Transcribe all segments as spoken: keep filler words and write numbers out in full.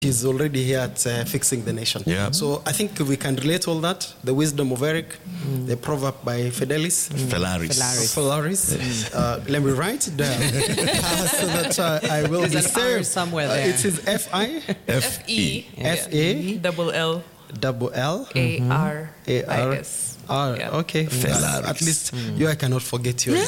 He's already here at uh, fixing the nation. Yeah. So I think we can relate all that. The wisdom of Eric, mm. the proverb by Fidelis. Mm. Felaris. Felaris. Felaris. Yes. Uh, let me write it down uh, so that uh, I will There's be an saved. R somewhere there. Uh, it is F I F E F A double L double L A R A R I S. Ah, Yeah. okay. Felaris. At least mm. you, I cannot forget yours.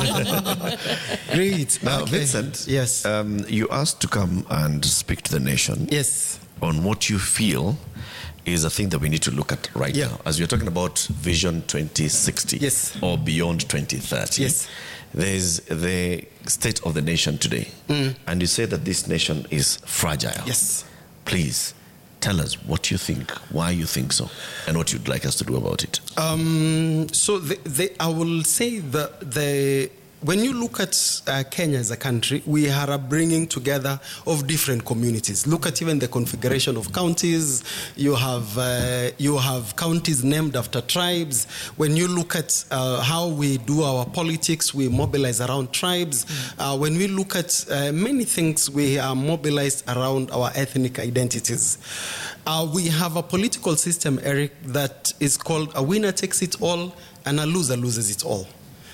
Great. Now, Okay. Vincent, Yes. um, you asked to come and speak to the nation Yes. on what you feel is a thing that we need to look at right Yeah. now. As we're talking about Vision twenty sixty Yes. or beyond twenty thirty, Yes. there's the state of the nation today. Mm. And you say that this nation is fragile. Yes. Please tell us what you think, why you think so, and what you'd like us to do about it. Um, so the, the, I will say that the when you look at uh, Kenya as a country, we are a bringing together of different communities. Look at even the configuration of counties. You have uh, you have counties named after tribes. When you look at uh, how we do our politics, we mobilize around tribes. Mm. Uh, when we look at uh, many things, we are mobilized around our ethnic identities. Uh, we have a political system, Eric, that is called a winner takes it all and a loser loses it all.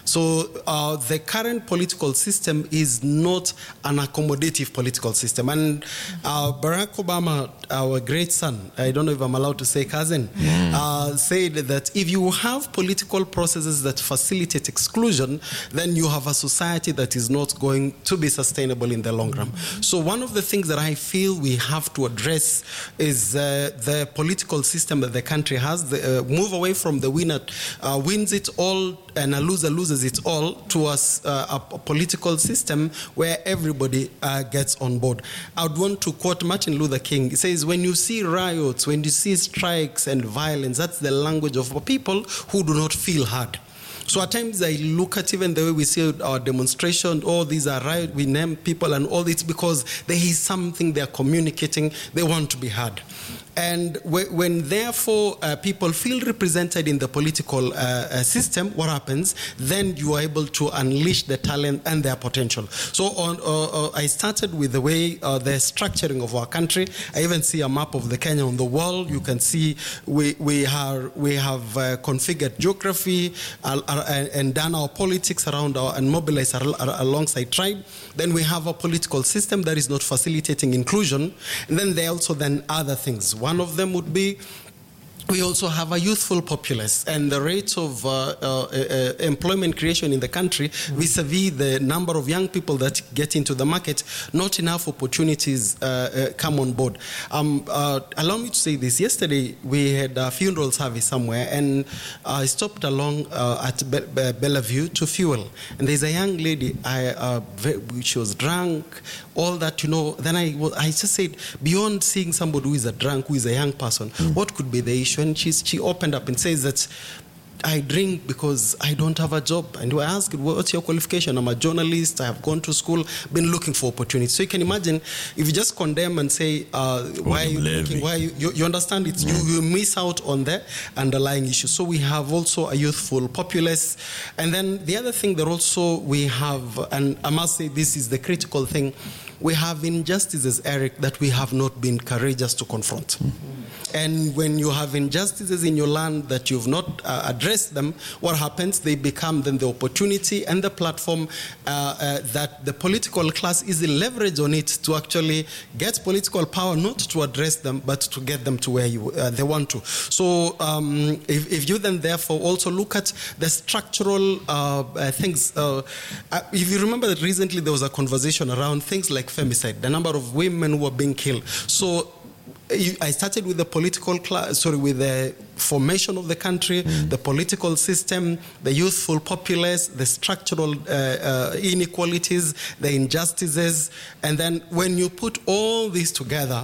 So uh, the current political system is not an accommodative political system. And uh, Barack Obama, our great son, I don't know if I'm allowed to say cousin, mm. uh, said that if you have political processes that facilitate exclusion, then you have a society that is not going to be sustainable in the long run. So one of the things that I feel we have to address is uh, the political system that the country has, the, uh, move away from the winner uh, wins it all and a loser loses it all to us, uh, a, a political system where everybody uh, gets on board. I would want to quote Martin Luther King. He says, when you see riots, when you see strikes and violence, that's the language of people who do not feel heard. So at times I look at even the way we see our demonstration, all these are riot, we name people and all this because there is something they're communicating, they want to be heard. And when, therefore, uh, people feel represented in the political uh, uh, system, what happens? Then you are able to unleash the talent and their potential. So on, uh, uh, I started with the way uh, the structuring of our country. I even see a map of the Kenya on the wall. You can see we, we, are, we have uh, configured geography uh, uh, and done our politics around our, and mobilized ar- ar- alongside tribe. Then we have a political system that is not facilitating inclusion. And then there are also then other things. One of them would be we also have a youthful populace, and the rate of uh, uh, uh, employment creation in the country mm-hmm. vis-a-vis the number of young people that get into the market, not enough opportunities uh, uh, come on board. Um, uh, allow me to say this. Yesterday, we had a funeral service somewhere, and I stopped along uh, at Be- Be- Bellevue to fuel. And there's a young lady, I, uh, she was drunk, all that, you know. Then I, I just said, beyond seeing somebody who is a drunk, who is a young person, mm. what could be the issue? And she's, she opened up and says that I drink because I don't have a job. And I asked, what's your qualification? I'm a journalist, I have gone to school, been looking for opportunities. So you can imagine, if you just condemn and say, uh, why are you looking, why are you, you, you understand it, you, you miss out on the underlying issue. So we have also a youthful populace. And then the other thing that also we have, and I must say this is the critical thing, we have injustices, Eric, that we have not been courageous to confront. Mm-hmm. And when you have injustices in your land that you've not uh, addressed them, what happens? They become then the opportunity and the platform uh, uh, that the political class is leverage on it to actually get political power, not to address them, but to get them to where you, uh, they want to. So um, if, if you then therefore also look at the structural uh, uh, things, uh, uh, if you remember that recently there was a conversation around things like femicide, the number of women who are being killed. So I started with the political class, sorry, with the formation of the country, mm. the political system, the youthful populace, the structural uh, uh, inequalities, the injustices, and then when you put all these together,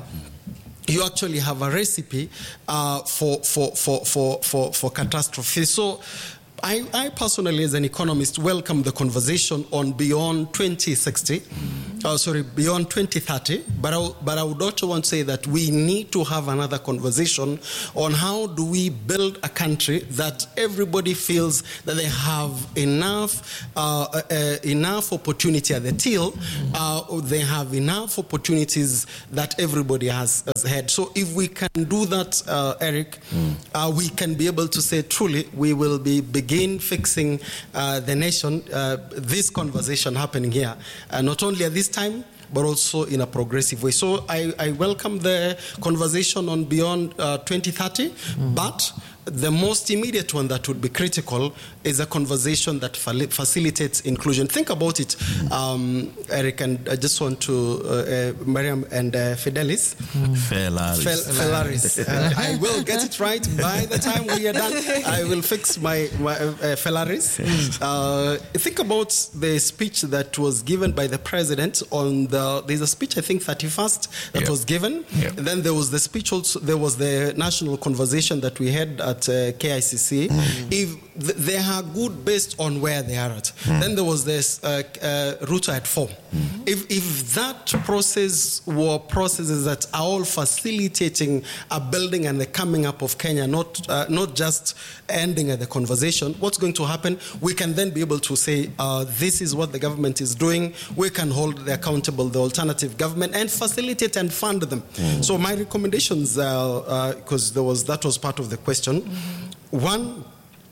you actually have a recipe uh, for, for, for, for, for, for catastrophe. So I, I personally, as an economist, welcome the conversation on beyond twenty sixty. Uh, sorry, beyond twenty thirty, but I, but I would also want to say that we need to have another conversation on how do we build a country that everybody feels that they have enough uh, uh, enough opportunity at the till, uh, they have enough opportunities that everybody has, has had. So if we can do that, uh, Eric, mm. uh, we can be able to say truly we will be begin fixing uh, the nation. Uh, this conversation happening here, uh, not only at this time, but also in a progressive way. So I, I welcome the conversation on beyond uh, twenty thirty, mm. but the most immediate one that would be critical is a conversation that facilitates inclusion. Think about it, um, Eric, and I just want to, uh, uh, Mariam and uh, Fidelis. Mm. Felaris. Fel- Felaris. uh, I will get it right by the time we are done. I will fix my, my uh, Felaris. Uh, think about the speech that was given by the president on the, there's a speech, I think, thirty-first that yep. was given. Yep. Then there was the speech also, there was the national conversation that we had at At uh, K I C C, mm. if th- they are good based on where they are at. Mm. Then there was this uh, uh, Ruto at four. Mm. If if that process were processes that are all facilitating a building and the coming up of Kenya, not uh, not just ending at the conversation, what's going to happen? We can then be able to say uh, this is what the government is doing. We can hold the accountable, the alternative government, and facilitate and fund them. Mm. So my recommendations, because uh, uh, there was that was part of the question. Mm-hmm. One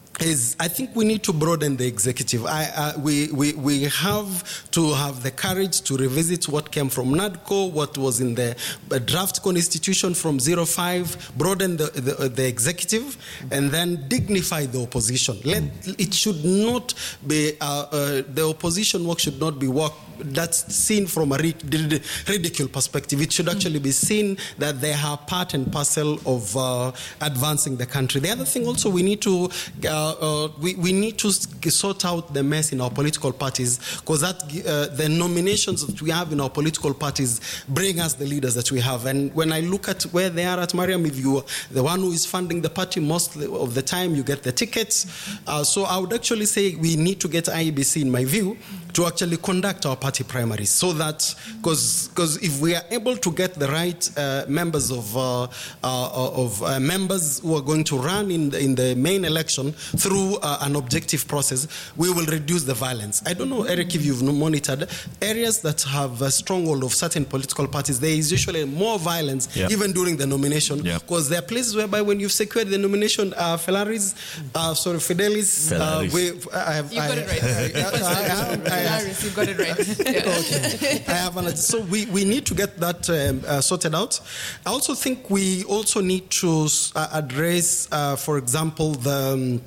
is I think we need to broaden the executive. I, uh, we, we, we have to have the courage to revisit what came from NADCO, what was in the uh, draft constitution from zero five, broaden the, the, uh, the executive, and then dignify the opposition. Let, it should not be, uh, uh, the opposition work should not be work that's seen from a ridicule perspective. It should actually be seen that they are part and parcel of uh, advancing the country. The other thing also we need to uh, uh, we, we need to sort out the mess in our political parties, because that uh, the nominations that we have in our political parties bring us the leaders that we have. And when I look at where they are at, Mariam, if you are the one who is funding the party most of the time, you get the tickets. Uh, so I would actually say we need to get I E B C, in my view, to actually conduct our party primaries, so that, because because if we are able to get the right uh, members of uh, uh, of uh, members who are going to run in the, in the main election through uh, an objective process, we will reduce the violence. I don't know, Eric, if you've monitored areas that have a stronghold of certain political parties, there is usually more violence, yep. even during the nomination, because yep. there are places whereby when you've secured the nomination, uh, Felaris, uh, sorry, Fidelis, uh, we, I have, you got I, it right. I, I, I have, I Felaris, you got it right. Yeah. Okay. I have an, so we, we need to get that um, uh, sorted out. I also think we also need to uh, address, uh, for example, the um,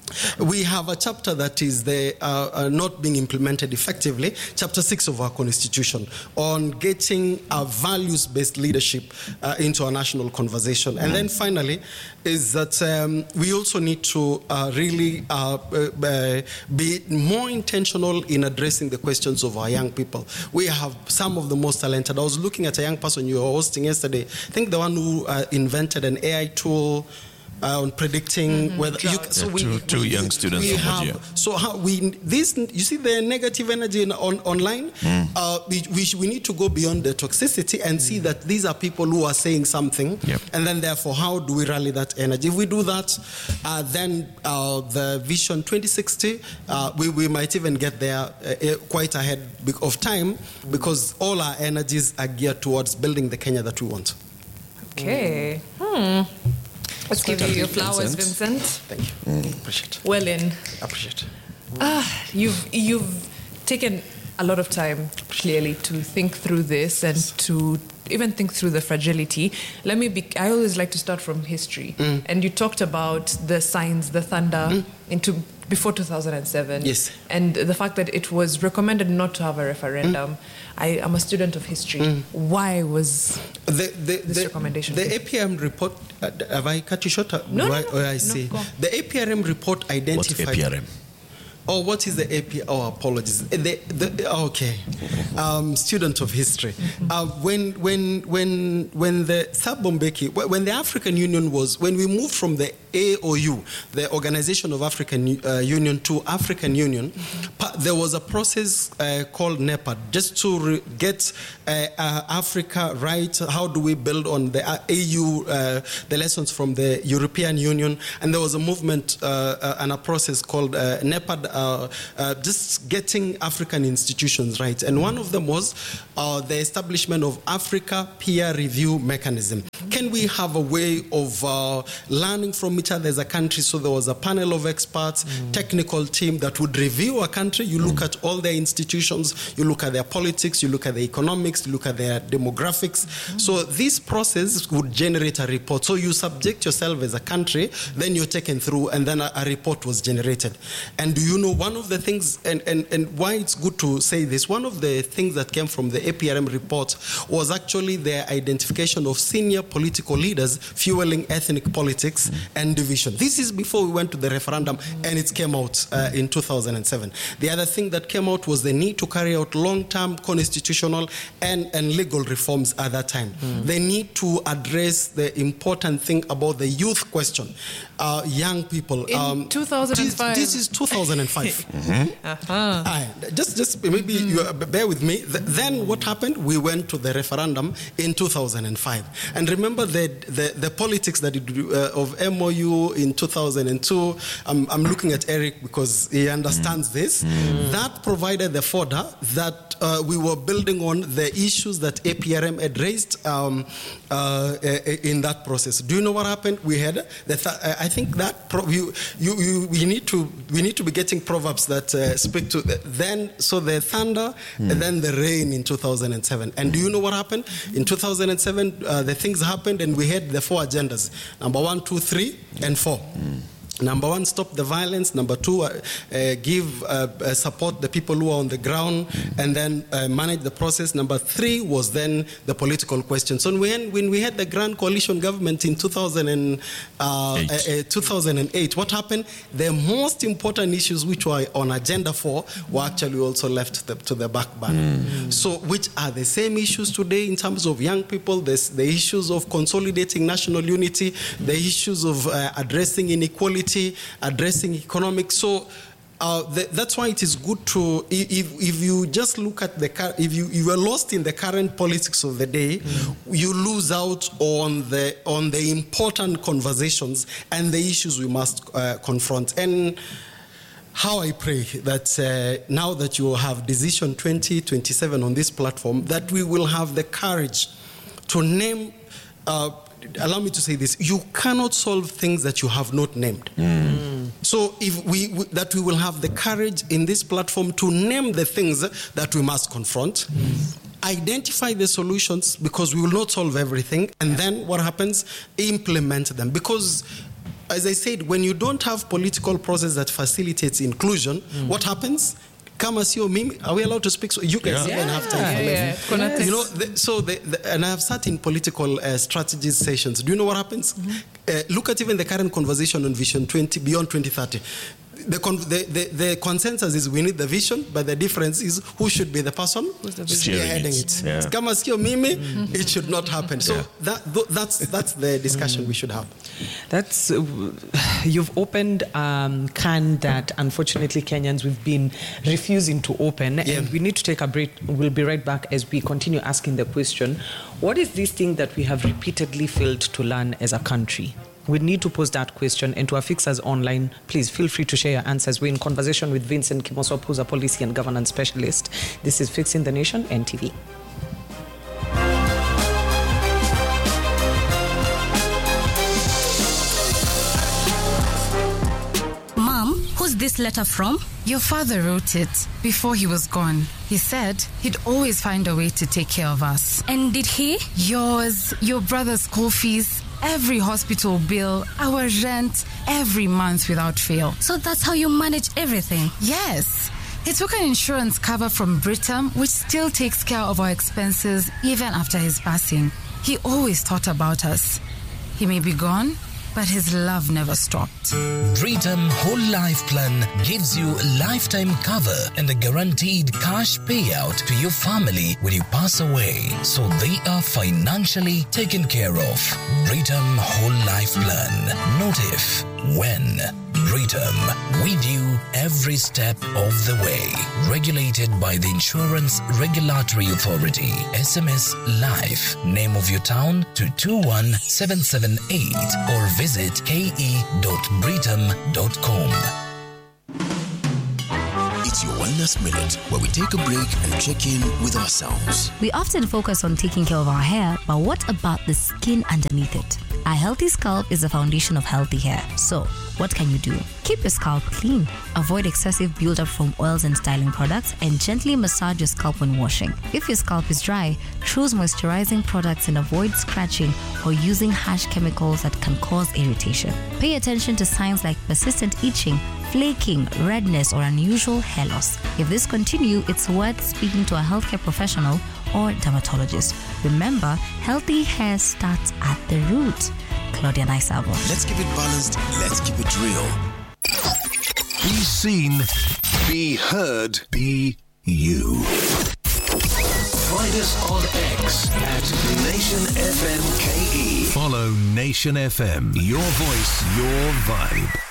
we have a chapter that is the, uh, uh, not being implemented effectively, chapter six of our constitution, on getting a values-based leadership uh, into our national conversation. And then finally is that um, we also need to uh, really uh, uh, be more intentional in addressing the questions of our young people. We have some of the most talented. I was looking at a young person you were hosting yesterday, I think the one who uh, invented an A I tool Uh, on predicting mm-hmm. whether you, so yeah, we, two, two we, young students we have, yeah. so how we this you see the negative energy in, on online mm. uh, we, we we need to go beyond the toxicity and see that these are people who are saying something, yep. and then therefore how do we rally that energy? If we do that, uh, then uh, the vision twenty sixty uh, we, we might even get there uh, quite ahead of time, because all our energies are geared towards building the Kenya that we want. Okay. Hmm. Let's give you your flowers, Vincent. Thank you. Mm. Appreciate it. Well in. Appreciate it. Ah, you've you've taken a lot of time, clearly, to think through this and to even think through the fragility. Let me be, I always like to start from history. Mm. And you talked about the signs, the thunder, mm. into before two thousand seven. Yes. And the fact that it was recommended not to have a referendum. Mm. I am a student of history. Mm. Why was the, the, this the, recommendation? The A P R M report, uh, have I cut you short? No, no, I, no, oh, I no, see. go. The A P R M report identified... What's A P R M? Oh, what is the A P R? Oh, apologies. The, the, okay, um, student of history. Uh, when when when when the Thabo Mbeki, when the African Union was, when we moved from the A O U, the Organization of African uh, Union, to African Union, mm-hmm. there was a process uh, called NEPAD, just to re- get uh, uh, Africa right. How do we build on the A U, uh, the lessons from the European Union? And there was a movement uh, uh, and a process called uh, NEPAD, uh, uh, just getting African institutions right. And one of them was uh, the establishment of Africa Peer Review Mechanism. Can we have a way of uh, learning from each other as a country? So there was a panel of experts, mm. technical team that would review a country. You look mm. at all their institutions, you look at their politics, you look at the economics, you look at their demographics. Mm. So this process would generate a report. So you subject yourself as a country, then you're taken through, and then a, a report was generated. And do you know one of the things, and, and, and why it's good to say this, one of the things that came from the A P R M report was actually the identification of senior political leaders fueling ethnic politics mm. and division. This is before we went to the referendum, mm. and it came out uh, in two thousand seven. The other thing that came out was the need to carry out long-term constitutional and, and legal reforms at that time. Mm. They need to address the important thing about the youth question. Uh, young people. In um, two thousand five. This, this is two thousand five. mm-hmm. uh-huh. uh, just, just maybe mm. you, uh, bear with me. The, then what happened? We went to the referendum in two thousand five. And remember the the, the politics that it, uh, of M O U in two thousand two. I'm, I'm looking at Eric because he understands mm. this. Mm. That provided the fodder that uh, we were building on the issues that A P R M had raised um, uh, in that process. Do you know what happened? We had the th- I think that pro- you, you, you, we need to we need to be getting proverbs that uh, speak to the, then. So the thunder mm. and then the rain in two thousand seven. And do you know what happened in two thousand seven? Uh, the things happened, and we had the four agendas: number one, two, three, and four. Mm. Number one, stop the violence. Number two, uh, uh, give uh, uh, support the people who are on the ground, and then uh, manage the process. Number three was then the political question. So when, when we had the Grand Coalition government in two thousand eight. Uh, uh, two thousand eight, what happened? The most important issues which were on agenda four were actually also left the, to the back burner. Mm. So which are the same issues today in terms of young people, the, the issues of consolidating national unity, the issues of uh, addressing inequality, addressing economics. So uh, the, that's why it is good to, if, if you just look at the, if you, you are lost in the current politics of the day, mm. you lose out on the on the important conversations and the issues we must uh, confront. And how I pray that uh, now that you have Decision twenty twenty-seven on this platform, that we will have the courage to name. Uh, Allow me to say this: you cannot solve things that you have not named. Mm. So, if we, we that we will have the courage in this platform to name the things that we must confront, mm. identify the solutions, because we will not solve everything, and then what happens? Implement them. Because, as I said, when you don't have political process that facilitates inclusion, mm. what happens? Kama sio mimi, are we allowed to speak? So you can yeah. even have time for yeah, yeah. yeah. You know, the, so the, the, and I have sat in political uh, strategies sessions. Do you know what happens? Mm-hmm. Uh, look at even the current conversation on Vision twenty, beyond twenty thirty. The, con- the, the, the consensus is we need the vision, but the difference is who should be the person who's the heading it. Yeah. Kama sio mimi, mm-hmm. it should not happen. So yeah. that th- that's that's the discussion we should have. That's uh, you've opened um, can that unfortunately Kenyans we've been refusing to open, yeah. and we need to take a break. We'll be right back as we continue asking the question: what is this thing that we have repeatedly failed to learn as a country? We need to pose that question, and to our fixers online, please feel free to share your answers. We're in conversation with Vincent Kimosop, who's a policy and governance specialist. This is Fixing the Nation, N T V. Mom, who's this letter from? Your father wrote it before he was gone. He said he'd always find a way to take care of us. And did he? Yours, your brother's school fees, every hospital bill, our rent, every month without fail. So that's how you manage everything? Yes. He took an insurance cover from Britam, which still takes care of our expenses even after his passing. He always thought about us. He may be gone, but but his love never stopped. Britam Whole Life Plan gives you lifetime cover and a guaranteed cash payout to your family when you pass away, so they are financially taken care of. Britam Whole Life Plan. Not if, when. Britam, with you every step of the way. Regulated by the Insurance Regulatory Authority. S M S Life. Name of your town to two one seven seven eight or visit k e dot britam dot com. It's your Wellness Minute, where we take a break and check in with ourselves. We often focus on taking care of our hair, but what about the skin underneath it? A healthy scalp is the foundation of healthy hair. So, what can you do? Keep your scalp clean. Avoid excessive buildup from oils and styling products, and gently massage your scalp when washing. If your scalp is dry, choose moisturizing products and avoid scratching or using harsh chemicals that can cause irritation. Pay attention to signs like persistent itching, flaking, redness, or unusual hair loss. If this continues, it's worth speaking to a healthcare professional or dermatologist. Remember, healthy hair starts at the root. Claudia Naisabo. Let's keep it balanced. Let's keep it real. Be seen. Be heard. Be you. Find us on X at Nation F M K E. Follow Nation F M. Your voice, your vibe.